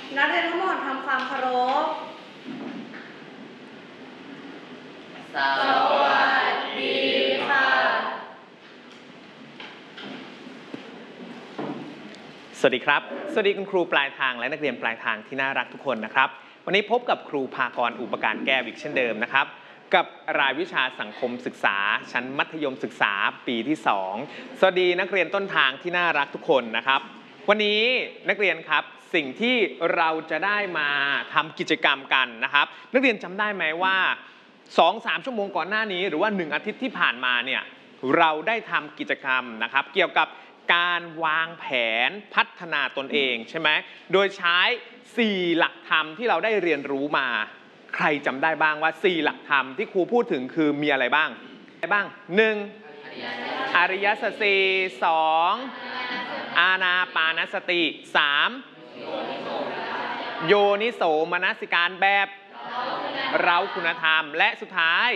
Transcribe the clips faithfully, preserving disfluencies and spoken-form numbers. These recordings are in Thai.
นักเรียนทั้งหมดทำความเคารพสวัสดีค่ะสวัสดีครับสวัสดีคุณครูปลายทางและนักเรียนปลายทางที่น่ารักทุกคนนะครับวันนี้พบกับครูภากรอุปการแก้วอีกเช่นเดิมนะครับกับรายวิชาสังคมศึกษาชั้นมัธยมศึกษาปีที่สองสวัสดีนักเรียนต้นทางที่น่ารักทุกคนนะครับวันนี้นักเรียนครับสิ่งที่เราจะได้มาทำกิจกรรมกันนะครับนักเรียนจำได้ไหมว่า สองถึงสาม ชั่วโมงก่อนหน้านี้หรือว่าหนึ่งอาทิตย์ที่ผ่านมาเนี่ยเราได้ทำกิจกรรมนะครับเกี่ยวกับการวางแผนพัฒนาตนเองใช่ไหมโดยใช้สี่หลักธรรมที่เราได้เรียนรู้มาใครจำได้บ้างว่าสี่หลักธรรมที่ครูพูดถึงคือมีอะไรบ้างอะไรบ้างหนึ่งอริยสัจสี่สองอานาปานสติสามโยนิโสมนสิการแบบเราคุณธรรมและสุดท้าย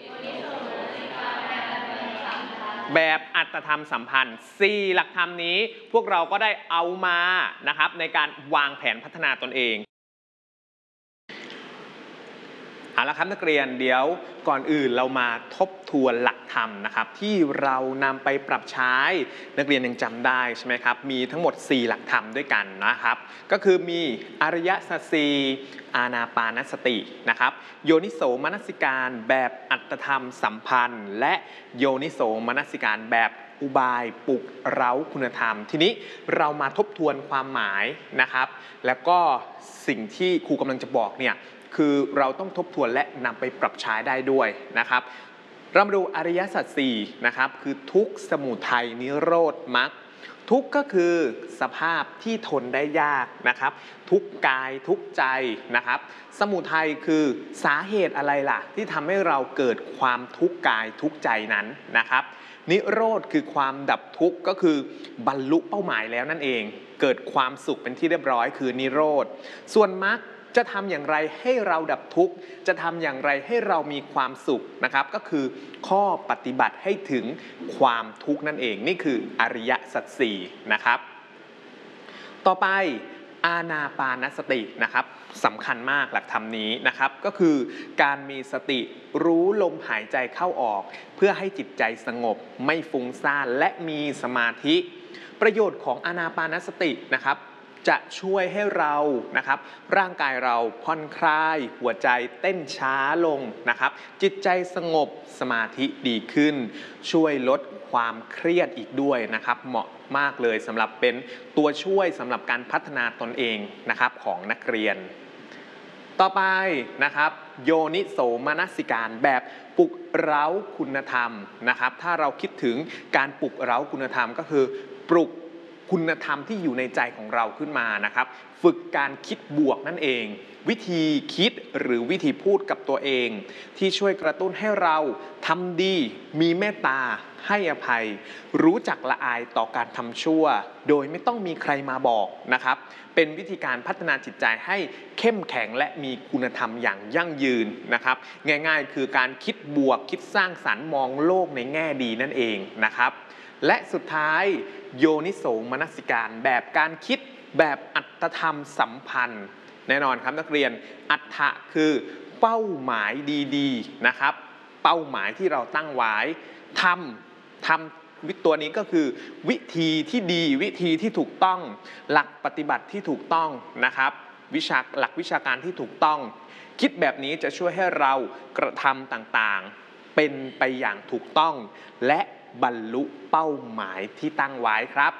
แบบอัตธรรมสัมพันธ์สี่หลักธรรมนี้พวกเราก็ได้เอามานะครับในการวางแผนพัฒนาตนเองเอาละครับนักเรียนเดี๋ยวก่อนอื่นเรามาทบทวนหลักธรรมนะครับที่เรานำไปปรับใช้นักเรียนยังจำได้ใช่ไหมครับมีทั้งหมดสี่หลักธรรมด้วยกันนะครับก็คือมีอริยสัจสี่อานาปานสตินะครับโยนิโสมนสิการแบบอัตธรรมสัมพันธ์และโยนิโสมนสิการแบบอุบายปลุกเร้าคุณธรรมทีนี้เรามาทบทวนความหมายนะครับแล้วก็สิ่งที่ครูกำลังจะบอกเนี่ยคือเราต้องทบทวนและนำไปปรับใช้ได้ด้วยนะครับเรามาดูอริยสัจสี่นะครับคือทุกข์สมุทัยนิโรธมรรคทุกข์ก็คือสภาพที่ทนได้ยากนะครับทุกข์กายทุกข์ใจนะครับสมุทัยคือสาเหตุอะไรล่ะที่ทำให้เราเกิดความทุกข์กายทุกข์ใจนั้นนะครับนิโรธคือความดับทุกข์ก็คือบรรลุเป้าหมายแล้วนั่นเองเกิดความสุขเป็นที่เรียบร้อยคือนิโรธส่วนมรรคจะทำอย่างไรให้เราดับทุกข์จะทำอย่างไรให้เรามีความสุขนะครับก็คือข้อปฏิบัติให้ถึงความทุกข์นั่นเองนี่คืออริยสัจสี่นะครับต่อไปอานาปานสตินะครับสำคัญมากหลักธรรมนี้นะครับก็คือการมีสติรู้ลมหายใจเข้าออกเพื่อให้จิตใจสงบไม่ฟุ้งซ่านและมีสมาธิประโยชน์ของอานาปานสตินะครับจะช่วยให้เรานะครับร่างกายเราผ่อนคลายหัวใจเต้นช้าลงนะครับจิตใจสงบสมาธิดีขึ้นช่วยลดความเครียดอีกด้วยนะครับเหมาะมากเลยสำหรับเป็นตัวช่วยสำหรับการพัฒนาตนเองนะครับของนักเรียนต่อไปนะครับโยนิโสมนสิการแบบปลุกเร้าคุณธรรมนะครับถ้าเราคิดถึงการปลุกเร้าคุณธรรมก็คือปลุกคุณธรรมที่อยู่ในใจของเราขึ้นมานะครับฝึกการคิดบวกนั่นเองวิธีคิดหรือวิธีพูดกับตัวเองที่ช่วยกระตุ้นให้เราทำดีมีเมตตาให้อภัยรู้จักละอายต่อการทำชั่วโดยไม่ต้องมีใครมาบอกนะครับเป็นวิธีการพัฒนาจิตใจให้เข้มแข็งและมีคุณธรรมอย่างยั่งยืนนะครับง่ายๆคือการคิดบวกคิดสร้างสรรค์มองโลกในแง่ดีนั่นเองนะครับและสุดท้ายโยนิโสมนสิการแบบการคิดแบบอัตธรรมสัมพันธ์แน่นอนครับนักเรียนอัตถะคือเป้าหมายดีๆนะครับเป้าหมายที่เราตั้งไว้ทำทำวิตัวนี้ก็คือวิธีที่ดีวิธีที่ถูกต้องหลักปฏิบัติที่ถูกต้องนะครับวิชาหลักวิชาการที่ถูกต้องคิดแบบนี้จะช่วยให้เรากระทำต่างๆเป็นไปอย่างถูกต้องและบรรลุเป้าหมายที่ตั้งไว้ครับ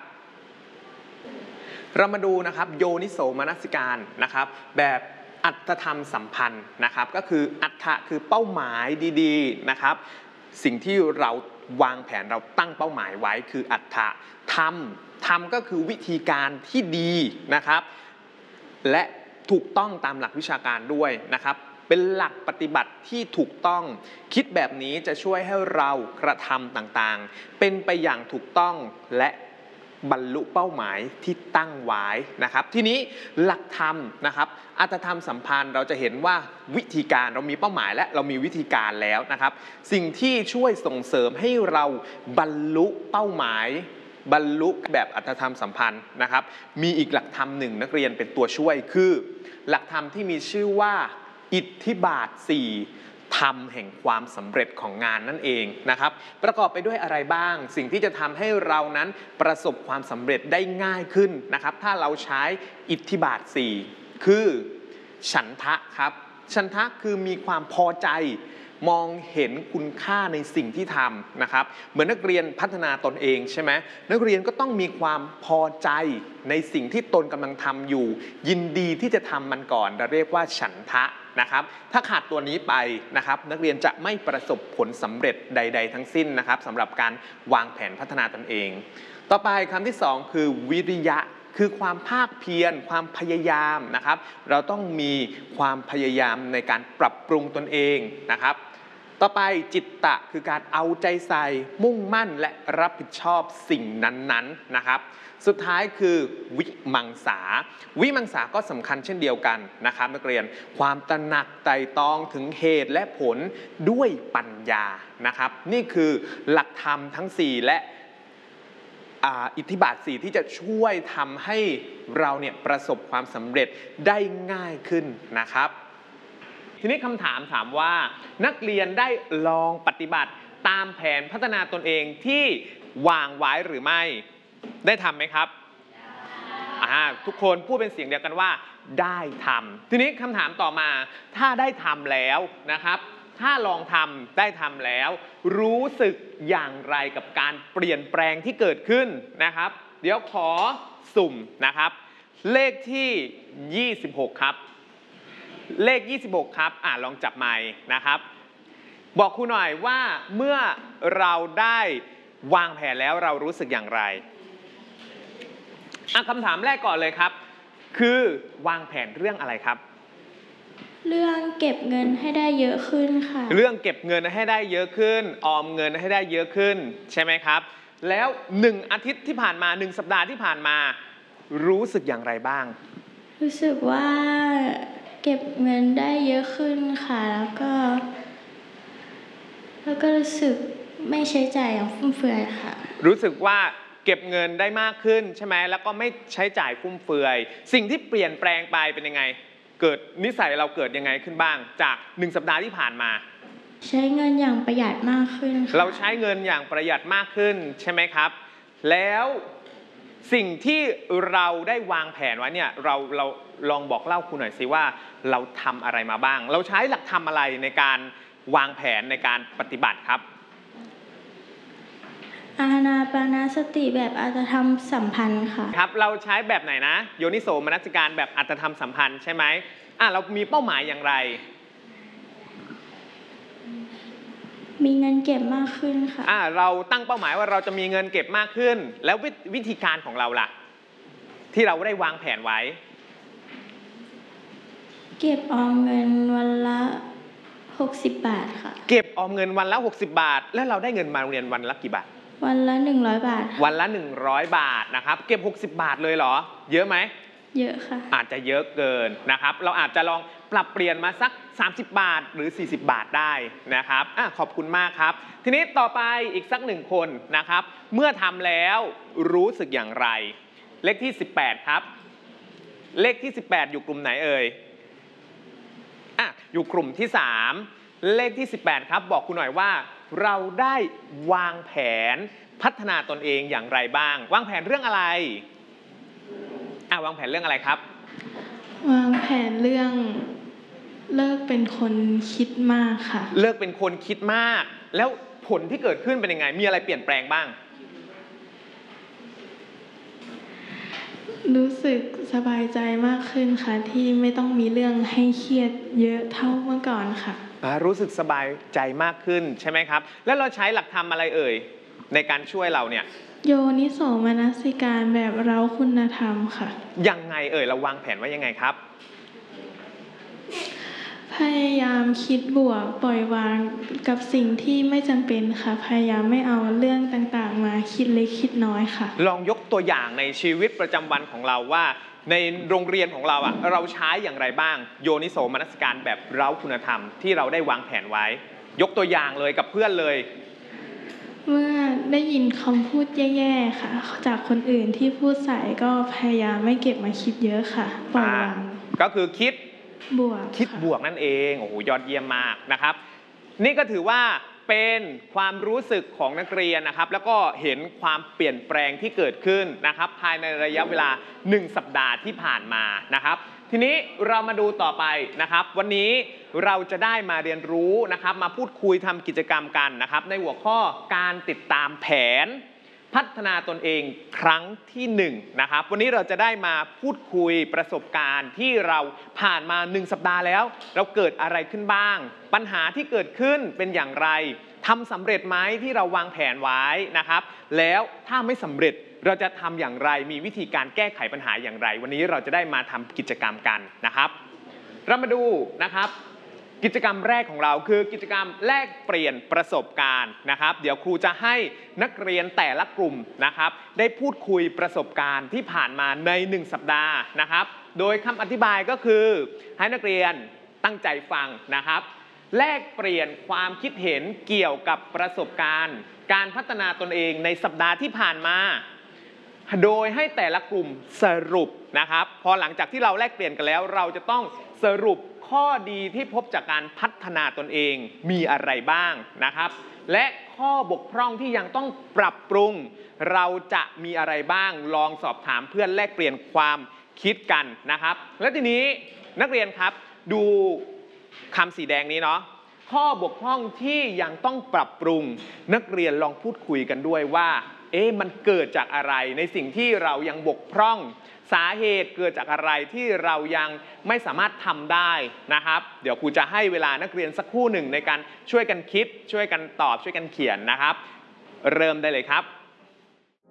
เรามาดูนะครับโยนิโสมนสิการนะครับแบบอัตธรรมสัมพันธ์นะครับก็คืออัตถะคือเป้าหมายดีๆนะครับสิ่งที่เราวางแผนเราตั้งเป้าหมายไว้คืออัตถะธรรมธรรมก็คือวิธีการที่ดีนะครับและถูกต้องตามหลักวิชาการด้วยนะครับเป็นหลักปฏิบัติที่ถูกต้องคิดแบบนี้จะช่วยให้เรากระทำต่างๆเป็นไปอย่างถูกต้องและบรรลุเป้าหมายที่ตั้งไว้นะครับทีนี้หลักธรรมนะครับอัตธรรมสัมพันธ์เราจะเห็นว่าวิธีการเรามีเป้าหมายและเรามีวิธีการแล้วนะครับสิ่งที่ช่วยส่งเสริมให้เราบรรลุเป้าหมายบรรลุแบบอัตธรรมสัมพันธ์นะครับมีอีกหลักธรรมหนึ่งนักเรียนเป็นตัวช่วยคือหลักธรรมที่มีชื่อว่าอิทธิบาทสี่ธรรมแห่งความสำเร็จของงานนั่นเองนะครับประกอบไปด้วยอะไรบ้างสิ่งที่จะทำให้เรานั้นประสบความสำเร็จได้ง่ายขึ้นนะครับถ้าเราใช้อิทธิบาทสี่คือฉันทะครับฉันทะคือมีความพอใจมองเห็นคุณค่าในสิ่งที่ทำนะครับเหมือนนักเรียนพัฒนาตนเองใช่ไหมนักเรียนก็ต้องมีความพอใจในสิ่งที่ตนกำลังทำอยู่ยินดีที่จะทำมันก่อนเราเรียกว่าฉันทะนะครับถ้าขาดตัวนี้ไปนะครับนักเรียนจะไม่ประสบผลสำเร็จใดๆทั้งสิ้นนะครับสำหรับการวางแผนพัฒนาตนเอง ต่อไปคำที่สองคือวิริยะคือความภาคเพียรความพยายามนะครับเราต้องมีความพยายามในการปรับปรุงตนเองนะครับต่อไปจิตตะคือการเอาใจใส่มุ่งมั่นและรับผิดชอบสิ่งนั้นๆนะครับสุดท้ายคือวิมังสาวิมังสาก็สำคัญเช่นเดียวกันนะครับนักเรียนความตระหนักไตร่ตรองถึงเหตุและผลด้วยปัญญานะครับนี่คือหลักธรรมทั้งสี่และอิทธิบาทสี่ที่จะช่วยทำให้เราเนี่ยประสบความสำเร็จได้ง่ายขึ้นนะครับทีนี้คำถามถามว่านักเรียนได้ลองปฏิบัติตามแผนพัฒนาตนเองที่วางไว้หรือไม่ได้ทำไหมครับทุกคนพูดเป็นเสียงเดียวกันว่าได้ทำทีนี้คำถามต่อมาถ้าได้ทำแล้วนะครับถ้าลองทำได้ทำแล้วรู้สึกอย่างไรกับการเปลี่ยนแปลงที่เกิดขึ้นนะครับเดี๋ยวขอสุ่มนะครับเลขที่ยี่สิบหกครับเลขยี่สิบหกครับอ่าลองจับไมค์นะครับบอกครูหน่อยว่าเมื่อเราได้วางแผนแล้วเรารู้สึกอย่างไรอ่ะคำถามแรกก่อนเลยครับคือวางแผนเรื่องอะไรครับเรื่องเก็บเงินให้ได้เยอะขึ้นค่ะเรื่องเก็บเงินให้ได้เยอะขึ้นออมเงินให้ได้เยอะขึ้นใช่ไหมครับแล้วหนึ่งอาทิตย์ที่ผ่านมาหนึ่งสัปดาห์ที่ผ่านมารู้สึกอย่างไรบ้างรู้สึกว่าเก็บเงินได้เยอะขึ้นค่ะแล้วก็แล้วก็รู้สึกไม่ใช้จ่ายอย่างฟุ่มเฟือยค่ะรู้สึกว่าเก็บเงินได้มากขึ้นใช่ไหมแล้วก็ไม่ใช้จ่ายฟุ่มเฟือยสิ่งที่เปลี่ยนแปลงไปเป็นยังไงเกิดนิสัยเราเกิดยังไงขึ้นบ้างจากหนึ่งสัปดาห์ที่ผ่านมาใช้เงินอย่างประหยัดมากขึ้นเราใช้เงินอย่างประหยัดมากขึ้นใช่ไหมครับแล้วสิ่งที่เราได้วางแผนไว้เนี่ยเราเราลองบอกเล่าคุณหน่อยสิว่าเราทำอะไรมาบ้างเราใช้หลักธรรมอะไรในการวางแผนในการปฏิบัติครับอานาปานสติแบบอัตธรรมสัมพันธ์ค่ะครับเราใช้แบบไหนนะโยนิโสมนสิการแบบอัตธรรมสัมพันธ์ใช่ไหมอ่ะเรามีเป้าหมายอย่างไรมีเงินเก็บมากขึ้นค่ะอ่ะเราตั้งเป้าหมายว่าเราจะมีเงินเก็บมากขึ้นแล้วววิธีการของเราล่ะที่เราได้วางแผนไว้เก็บออมเงินวันละหกสิบบาทค่ะเก็บออมเงินวันละหกสิบบาทแล้วเราได้เงินมาโรงเรียนวันละกี่บาทวันละหนึ่งร้อยบาทวันละหนึ่งร้อยบาทนะครับเก็บหกสิบบาทเลยเหรอเยอะไหมเยอะค่ะอาจจะเยอะเกินนะครับเราอาจจะลองปรับเปลี่ยนมาสักสามสิบบาทหรือสี่สิบบาทได้นะครับอ่ะขอบคุณมากครับทีนี้ต่อไปอีกสักหนึ่งคนนะครับเมื่อทำแล้วรู้สึกอย่างไรเลขที่สิบแปดครับเลขที่สิบแปดอยู่กลุ่มไหนเอ่ยอ่ะอยู่กลุ่มที่สามเลขที่สิบแปดครับบอกคุณหน่อยว่าเราได้วางแผนพัฒนาตนเองอย่างไรบ้างวางแผนเรื่องอะไรอ่ะวางแผนเรื่องอะไรครับวางแผนเรื่องเลิกเป็นคนคิดมากค่ะเลิกเป็นคนคิดมากแล้วผลที่เกิดขึ้นเป็นยังไงมีอะไรเปลี่ยนแปลงบ้างรู้สึกสบายใจมากขึ้นค่ะที่ไม่ต้องมีเรื่องให้เครียดเยอะเท่าเมื่อก่อนค่ะรู้สึกสบายใจมากขึ้นใช่ไหมครับแล้วเราใช้หลักธรรมอะไรเอ่ยในการช่วยเราเนี่ยโยนิโสมนสิการแบบเร้าคุณธรรมค่ะยังไงเอ่ยเราวางแผนไว้ยังไงครับพยายามคิดบวกปล่อยวางกับสิ่งที่ไม่จำเป็นค่ะพยายามไม่เอาเรื่องต่างๆมาคิดเล็กคิดน้อยค่ะลองยกตัวอย่างในชีวิตประจำวันของเราว่าในโรงเรียนของเราอ่ะเราใช้อย่างไรบ้างโยนิโสมนสิการแบบเร้าคุณธรรมที่เราได้วางแผนไว้ยกตัวอย่างเลยกับเพื่อนเลยเมื่อได้ยินคำพูดแย่ๆค่ะจากคนอื่นที่พูดใส่ก็พยายามไม่เก็บมาคิดเยอะค่ะปล่อยวางก็คือคิดบวกคิดค่ะบวกนั่นเองโอ้โหยอดเยี่ยมมากนะครับนี่ก็ถือว่าเป็นความรู้สึกของนักเรียนนะครับแล้วก็เห็นความเปลี่ยนแปลงที่เกิดขึ้นนะครับภายในระยะเวลาหนึ่งสัปดาห์ที่ผ่านมานะครับทีนี้เรามาดูต่อไปนะครับวันนี้เราจะได้มาเรียนรู้นะครับมาพูดคุยทำกิจกรรมกันนะครับในหัวข้อการติดตามแผนพัฒนาตนเองครั้งที่หนึ่งนะครับวันนี้เราจะได้มาพูดคุยประสบการณ์ที่เราผ่านมาหนึ่งสัปดาห์แล้วเราเกิดอะไรขึ้นบ้างปัญหาที่เกิดขึ้นเป็นอย่างไรทำสำเร็จไหมที่เราวางแผนไว้นะครับแล้วถ้าไม่สำเร็จเราจะทำอย่างไรมีวิธีการแก้ไขปัญหาอย่างไรวันนี้เราจะได้มาทำกิจกรรมกันนะครับเรามาดูนะครับกิจกรรมแรกของเราคือกิจกรรมแลกเปลี่ยนประสบการณ์นะครับเดี๋ยวครูจะให้นักเรียนแต่ละกลุ่มนะครับได้พูดคุยประสบการณ์ที่ผ่านมาในหนึ่งสัปดาห์นะครับโดยคำอธิบายก็คือให้นักเรียนตั้งใจฟังนะครับแลกเปลี่ยนความคิดเห็นเกี่ยวกับประสบการณ์การพัฒนาตนเองในสัปดาห์ที่ผ่านมาโดยให้แต่ละกลุ่มสรุปนะครับพอหลังจากที่เราแลกเปลี่ยนกันแล้วเราจะต้องสรุปข้อดีที่พบจากการพัฒนาตนเองมีอะไรบ้างนะครับและข้อบกพร่องที่ยังต้องปรับปรุงเราจะมีอะไรบ้างลองสอบถามเพื่อนแลกเปลี่ยนความคิดกันนะครับและทีนี้นักเรียนครับดูคำสีแดงนี้เนาะข้อบกพร่องที่ยังต้องปรับปรุงนักเรียนลองพูดคุยกันด้วยว่าเอ๊ะมันเกิดจากอะไรในสิ่งที่เรายังบกพร่องสาเหตุเกิดจากอะไรที่เรายังไม่สามารถทำได้นะครับเดี๋ยวครูจะให้เวลานักเรียนสักครู่หนึ่งในการช่วยกันคิดช่วยกันตอบช่วยกันเขียนนะครับเริ่มได้เลยครับ